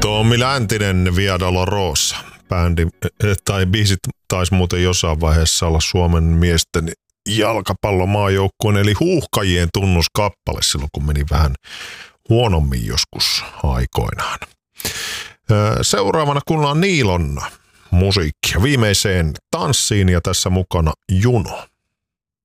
Tommi Läntinen, Via Dolorosa. Bändi, tai biisit taisi muuten jossain vaiheessa olla Suomen miesten jalkapallomaajoukkueen eli Huuhkajien tunnuskappale silloin, kun meni vähän huonommin joskus aikoinaan. Seuraavana kuullaan Niilon musiikkia viimeiseen tanssiin ja tässä mukana Juno.